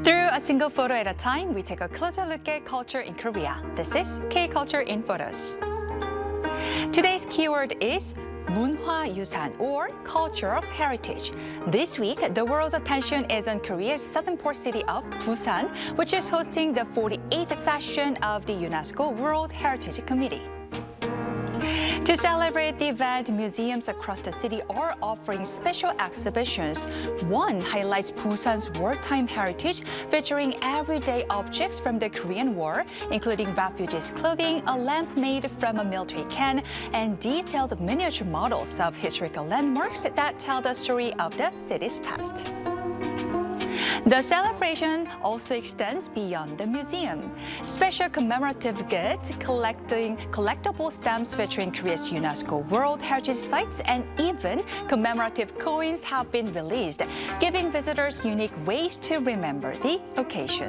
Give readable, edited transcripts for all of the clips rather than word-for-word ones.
Through a single photo at a time, we take a closer look at culture in Korea. This is K-Culture in Photos. Today's keyword is 문화유산 or cultural heritage. This week, the world's attention is on Korea's southern port city of Busan, which is hosting the 48th session of the UNESCO World Heritage Committee. To celebrate the event, museums across the city are offering special exhibitions. One highlights Busan's wartime heritage, featuring everyday objects from the Korean War, including refugees' clothing, a lamp made from a military can, and detailed miniature models of historical landmarks that tell the story of the city's past. The celebration also extends beyond the museum. Special commemorative goods, collectible stamps featuring Korea's UNESCO World Heritage Sites, and even commemorative coins have been released, giving visitors unique ways to remember the occasion.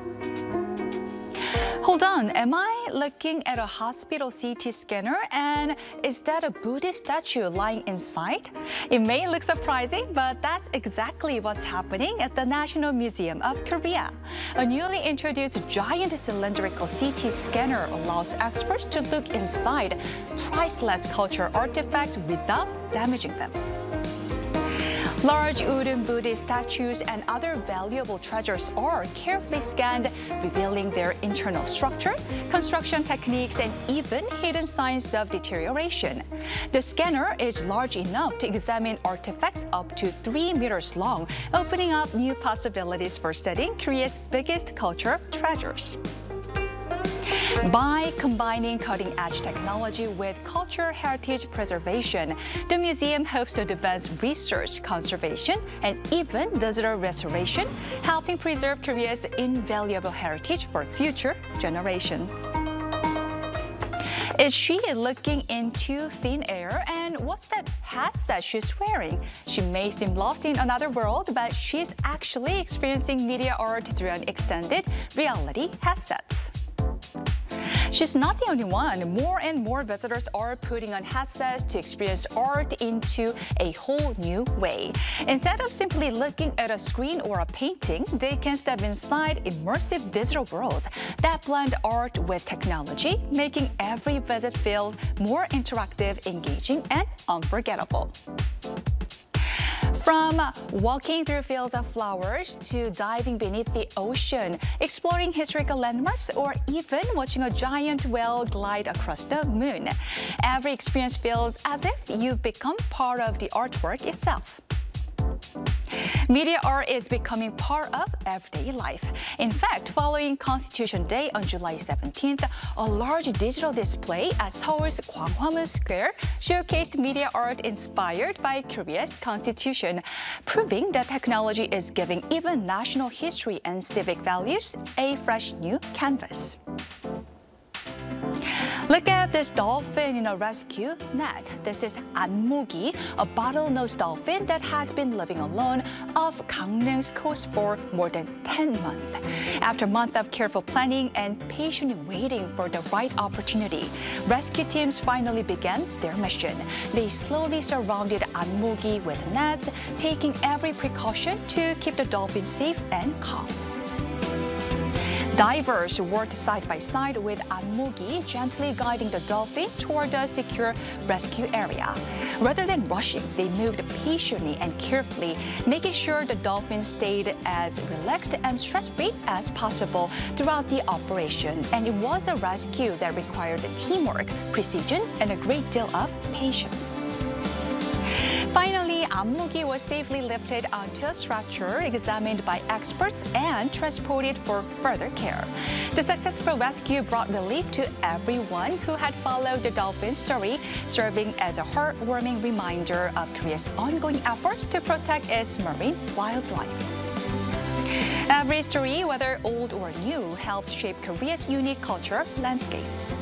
Hold on, am I looking at a hospital CT scanner and is that a Buddhist statue lying inside? It may look surprising, but that's exactly what's happening at the National Museum of Korea. A newly introduced giant cylindrical CT scanner allows experts to look inside priceless cultural artifacts without damaging them. Large wooden Buddhist statues and other valuable treasures are carefully scanned, revealing their internal structure, construction techniques, and even hidden signs of deterioration. The scanner is large enough to examine artifacts up to 3 meters long, opening up new possibilities for studying Korea's biggest cultural treasures. By combining cutting-edge technology with cultural heritage preservation, the museum hopes to advance research, conservation, and even digital restoration, helping preserve Korea's invaluable heritage for future generations. Is she looking into thin air? And what's that headset she's wearing? She may seem lost in another world, but she's actually experiencing media art through an extended reality headsets. She's not the only one. More and more visitors are putting on headsets to experience art into a whole new way. Instead of simply looking at a screen or a painting, they can step inside immersive digital worlds that blend art with technology, making every visit feel more interactive, engaging, and unforgettable. From walking through fields of flowers to diving beneath the ocean, exploring historical landmarks, or even watching a giant whale glide across the moon, every experience feels as if you've become part of the artwork itself. Media art is becoming part of everyday life. In fact, following Constitution Day on July 17th, a large digital display at Seoul's Gwanghwamun Square showcased media art inspired by Korea's Constitution, proving that technology is giving even national history and civic values a fresh new canvas. Look at this dolphin in a rescue net. This is Anmogi, a bottlenose dolphin that had been living alone off Gangneung's coast for more than 10 months. After a month of careful planning and patiently waiting for the right opportunity, rescue teams finally began their mission. They slowly surrounded Anmogi with nets, taking every precaution to keep the dolphin safe and calm. Divers worked side by side with Anmogi, gently guiding the dolphin toward a secure rescue area. Rather than rushing, they moved patiently and carefully, making sure the dolphin stayed as relaxed and stress-free as possible throughout the operation. And it was a rescue that required teamwork, precision, and a great deal of patience. Finally, Anmogi was safely lifted onto a stretcher, examined by experts, and transported for further care. The successful rescue brought relief to everyone who had followed the dolphin's story, serving as a heartwarming reminder of Korea's ongoing efforts to protect its marine wildlife. Every story, whether old or new, helps shape Korea's unique cultural landscape.